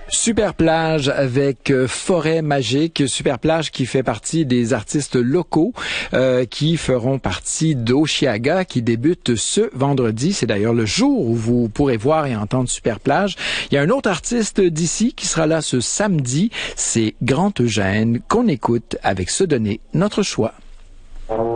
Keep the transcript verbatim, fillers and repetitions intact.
Super plage avec euh, Forêt magique, Super plage qui fait partie des artistes locaux euh, qui feront partie d'Oshiaga qui débute ce vendredi. C'est d'ailleurs le jour où vous pourrez voir et entendre Super plage. Il y a un autre artiste d'ici qui sera là ce samedi, c'est Grand Eugène qu'on écoute avec Se donner notre choix.